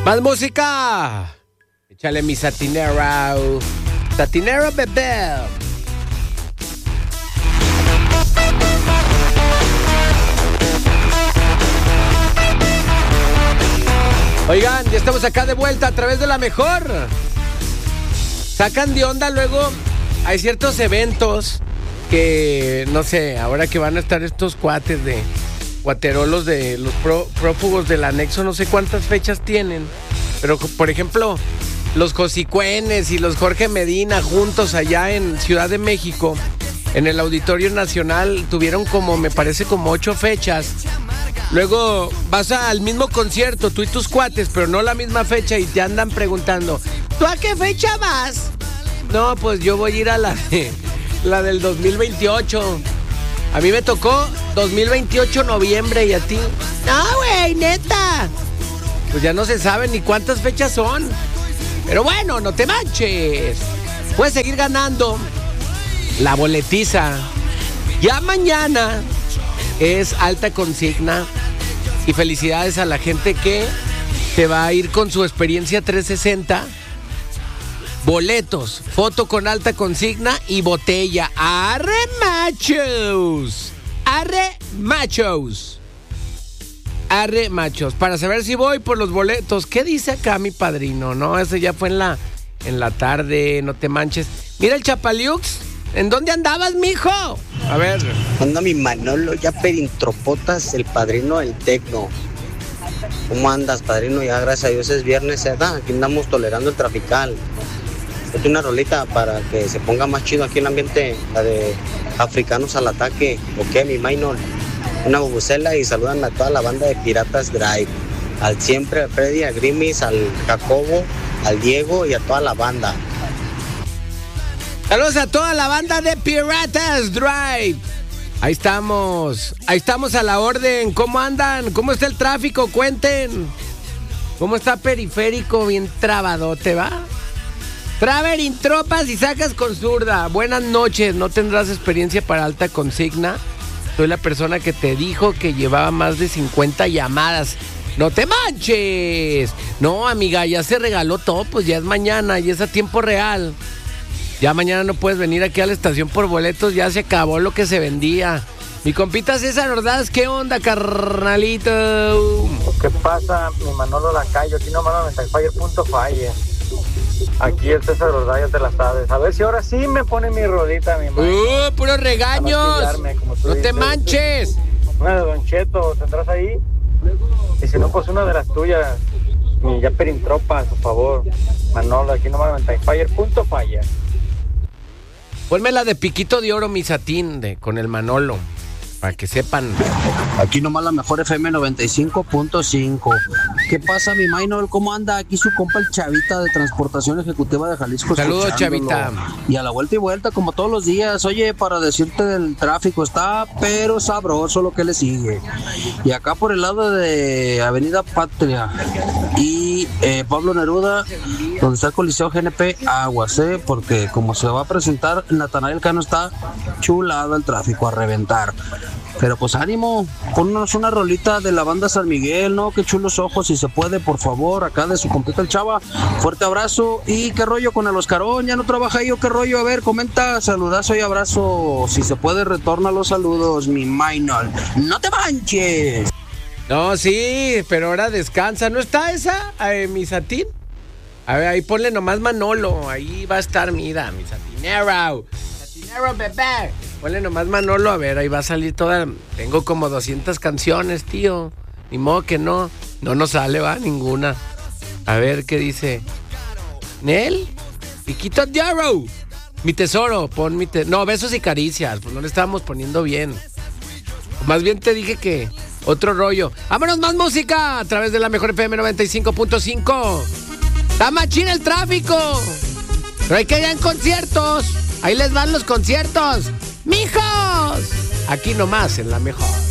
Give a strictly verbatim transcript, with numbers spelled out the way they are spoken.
Más música. Échale mi satinero. Satinero, bebé. Oigan, ya estamos acá de vuelta a través de La Mejor. Sacan de onda luego. Hay ciertos eventos que, no sé, ahora que van a estar estos cuates de guaterolos de los pró, prófugos del anexo, no sé cuántas fechas tienen. Pero, por ejemplo, los Josicuenes y los Jorge Medina juntos allá en Ciudad de México, en el Auditorio Nacional, tuvieron como, me parece, como ocho fechas. Luego vas al mismo concierto, tú y tus cuates, pero no la misma fecha, y te andan preguntando, ¿tú a qué fecha vas? No, pues yo voy a ir a la, de, la del dos mil veintiocho. A mí me tocó dos mil veintiocho noviembre, ¿y a ti? No, güey, neta. Pues ya no se sabe ni cuántas fechas son. Pero bueno, no te manches. Puedes seguir ganando la boletiza. Ya mañana es alta consigna. Y felicidades a la gente que se va a ir con su experiencia trescientos sesenta. Boletos, foto con alta consigna y botella. ¡Arre machos! ¡Arre machos! ¡Arre machos! Para saber si voy por los boletos. ¿Qué dice acá mi padrino? No, ese ya fue en la, en la tarde, no te manches. Mira el Chapaliux. ¿En dónde andabas, mijo? A ver. Anda mi Manolo, ya pedintropotas, el padrino del tecno. ¿Cómo andas, padrino? Ya gracias a Dios es viernes, ¿verdad? Aquí andamos tolerando el trafical. Ponte una rolita para que se ponga más chido aquí el ambiente, la de Africanos al Ataque. Ok, mi Maynor. Una bubucela y saludan a toda la banda de Piratas Drive. Al siempre, a Freddy, a Grimis, al Jacobo, al Diego y a toda la banda. Saludos a toda la banda de Piratas Drive. Ahí estamos, ahí estamos a la orden. ¿Cómo andan? ¿Cómo está el tráfico? Cuenten. ¿Cómo está periférico? Bien trabadote, ¿va? Traveling tropas y sacas con zurda. Buenas noches, ¿no tendrás experiencia para alta consigna? Soy la persona que te dijo que llevaba más de cincuenta llamadas. ¡No te manches! No, amiga, ya se regaló todo, pues ya es mañana y es a tiempo real. Ya mañana no puedes venir aquí a la estación por boletos, ya se acabó lo que se vendía. Mi compita César Ordaz, ¿qué onda, carnalito? ¿Qué pasa, mi Manolo Lacayo? Aquí nomás noventa y cinco punto falle. Aquí el César Ordaz, ya te la sabes. A ver si ahora sí me pone mi rodita, mi Manolo. ¡Uh, puros regaños! ¡No te manches! Una de Don Cheto, ¿tendrás ahí? Y si no, pues una de las tuyas. Y ya perintropas, por favor. Manolo, aquí nomás noventa y cinco punto falle. Ponme la de Piquito de Oro, mi satín, de, con el Manolo, para que sepan. Aquí nomás la mejor F M noventa y cinco punto cinco. ¿Qué pasa, mi Maynor? ¿Cómo anda? Aquí su compa el Chavita de Transportación Ejecutiva de Jalisco. Saludos, Chavita. Y a la vuelta y vuelta, como todos los días. Oye, para decirte del tráfico, está pero sabroso lo que le sigue. Y acá por el lado de Avenida Patria y eh, Pablo Neruda, donde está el Coliseo G N P, aguas, ¿eh? Porque como se va a presentar Natanael Cano, está chulado el tráfico a reventar. Pero pues ánimo, ponnos una rolita de la banda San Miguel, ¿no? Qué chulos ojos, si se puede, por favor, acá de su compita el Chava. Fuerte abrazo. ¿Y qué rollo con el Oscarón? ¿Ya no trabaja ahí o qué rollo? A ver, comenta, saludazo y abrazo. Si se puede, retorna los saludos, mi Maynor. ¡No te manches! No, sí, pero ahora descansa. ¿No está esa, eh, mi satín? A ver, ahí ponle nomás Manolo. Ahí va a estar, mira, mi satinero. Satinero, bebé. Ponle nomás Manolo, a ver, ahí va a salir toda. Tengo como doscientas canciones, tío. Ni modo que no. No nos sale, va, ninguna. A ver, ¿qué dice? ¿Nel? Piquito de Oro. Mi tesoro, pon mi tesoro. No, besos y caricias, pues no le estábamos poniendo bien. Más bien te dije que otro rollo. ¡Vámonos, más música! A través de la mejor F M noventa y cinco punto cinco. ¡Está machín el tráfico! Pero hay que ir en conciertos. Ahí les van los conciertos. ¡Mijos! Aquí nomás en La Mejor.